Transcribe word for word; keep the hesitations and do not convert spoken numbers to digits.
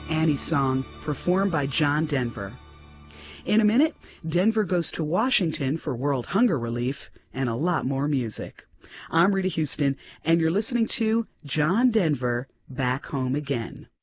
Annie's song, performed by John Denver. In a minute, Denver goes to Washington for World Hunger Relief and a lot more music. I'm Rita Houston, and you're listening to John Denver, Back Home Again.